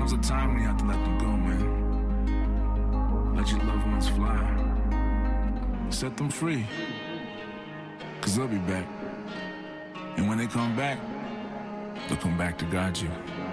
comes a time when you have to let them go, man. Let your loved ones fly. Set them free. 'Cause they'll be back. And when they come back, they'll come back to guide you.